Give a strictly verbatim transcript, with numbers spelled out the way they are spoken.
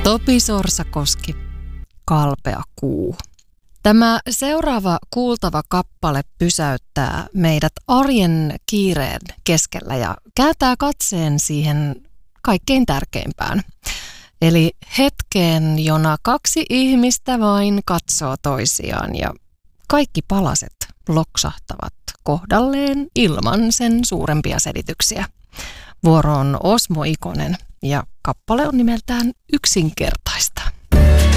Topi Sorsakoski, Kalpea kuu. Tämä seuraava kuultava kappale pysäyttää meidät arjen kiireen keskellä ja kääntää katseen siihen kaikkein tärkeimpään. Eli hetkeen, jona kaksi ihmistä vain katsoo toisiaan ja kaikki palaset loksahtavat kohdalleen ilman sen suurempia selityksiä. Vuoro on Osmo Ikonen ja kappale on nimeltään Yksinkertaista.